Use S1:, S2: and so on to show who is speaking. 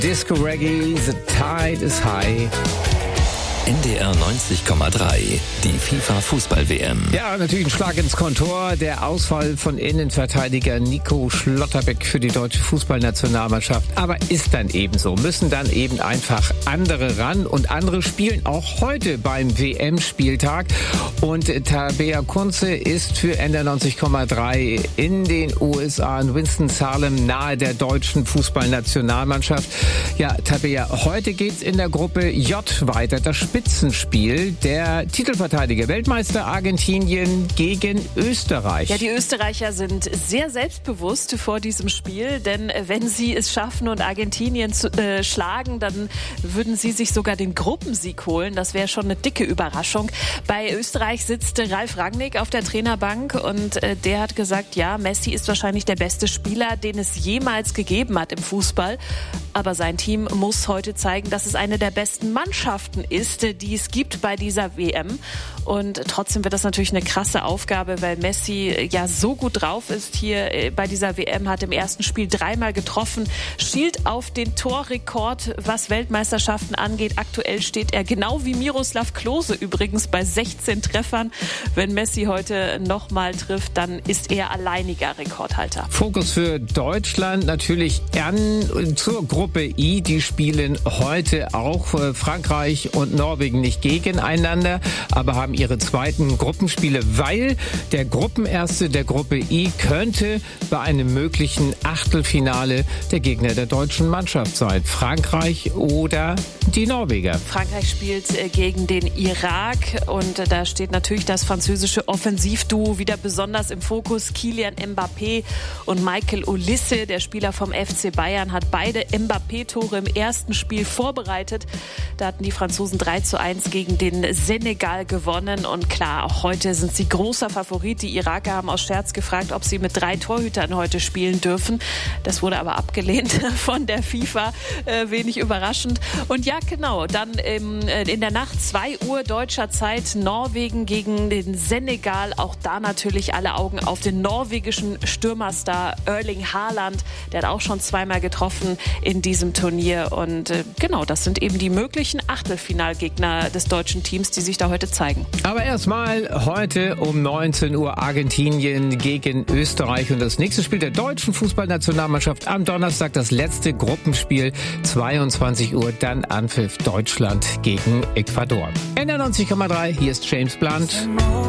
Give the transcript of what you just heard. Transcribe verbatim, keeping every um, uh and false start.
S1: Disco Reggae, The Tide is High.
S2: N D R neunzig Komma drei, die FIFA-Fußball-W M.
S1: Ja, natürlich ein Schlag ins Kontor. Der Ausfall von Innenverteidiger Nico Schlotterbeck für die deutsche Fußballnationalmannschaft. Aber ist dann eben so. Müssen dann eben einfach andere ran. Und andere spielen auch heute beim W M-Spieltag. Und Tabea Kunze ist für N D R neunzig Komma drei in den U S A, in Winston-Salem, nahe der deutschen Fußballnationalmannschaft. Ja, Tabea, heute geht's in der Gruppe J weiter. Das Spitzenspiel der Titelverteidiger Weltmeister Argentinien gegen Österreich.
S3: Ja, die Österreicher sind sehr selbstbewusst vor diesem Spiel, denn wenn sie es schaffen und Argentinien zu, äh, schlagen, dann würden sie sich sogar den Gruppensieg holen. Das wäre schon eine dicke Überraschung. Bei Österreich sitzt Ralf Rangnick auf der Trainerbank und äh, der hat gesagt, ja, Messi ist wahrscheinlich der beste Spieler, den es jemals gegeben hat im Fußball. Aber sein Team muss heute zeigen, dass es eine der besten Mannschaften ist, die es gibt bei dieser W M. Und trotzdem wird das natürlich eine krasse Aufgabe, weil Messi ja so gut drauf ist hier bei dieser W M, hat im ersten Spiel dreimal getroffen, schielt auf den Torrekord, was Weltmeisterschaften angeht. Aktuell steht er genau wie Miroslav Klose übrigens bei sechzehn Treffern. Wenn Messi heute nochmal trifft, dann ist er alleiniger Rekordhalter.
S1: Fokus für Deutschland natürlich an zur Gruppe I. Die spielen heute auch Frankreich und Norwegen nicht gegeneinander, aber haben ihre zweiten Gruppenspiele, weil der Gruppenerste der Gruppe I könnte bei einem möglichen Achtelfinale der Gegner der deutschen Mannschaft sein. Frankreich oder die Norweger.
S3: Frankreich spielt gegen den Irak und da steht natürlich das französische Offensivduo wieder besonders im Fokus. Kylian Mbappé und Michael Olise, der Spieler vom F C Bayern, hat beide Mbappé-Tore im ersten Spiel vorbereitet. Da hatten die Franzosen drei zu eins gegen den Senegal gewonnen. Und klar, auch heute sind sie großer Favorit. Die Iraker haben aus Scherz gefragt, ob sie mit drei Torhütern heute spielen dürfen. Das wurde aber abgelehnt von der FIFA. Äh, wenig überraschend. Und ja, genau, dann ähm, in der Nacht zwei Uhr deutscher Zeit Norwegen gegen den Senegal. Auch da natürlich alle Augen auf den norwegischen Stürmerstar Erling Haaland. Der hat auch schon zweimal getroffen in diesem Turnier. Und äh, genau, das sind eben die möglichen Achtelfinalgegner des deutschen Teams, die sich da heute zeigen.
S1: Aber erstmal heute um neunzehn Uhr Argentinien gegen Österreich und das nächste Spiel der deutschen Fußballnationalmannschaft am Donnerstag, das letzte Gruppenspiel, zweiundzwanzig Uhr, dann Anpfiff Deutschland gegen Ecuador. N D R neunzig Komma drei, hier ist James Blunt.